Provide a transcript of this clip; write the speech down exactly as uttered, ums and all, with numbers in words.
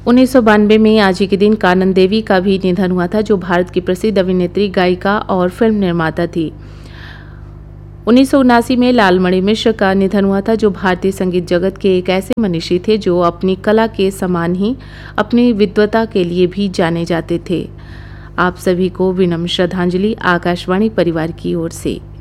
उन्नीस सौ बानवे में आज ही के दिन कानन देवी का भी निधन हुआ था, जो भारत की प्रसिद्ध अभिनेत्री, गायिका और फिल्म निर्माता थी। उन्नीस सौ उनासी में लालमणि मिश्र का निधन हुआ था, जो भारतीय संगीत जगत के एक ऐसे मनीषी थे जो अपनी कला के समान ही अपनी विद्वता के लिए भी जाने जाते थे। आप सभी को विनम्र श्रद्धांजलि आकाशवाणी परिवार की ओर से।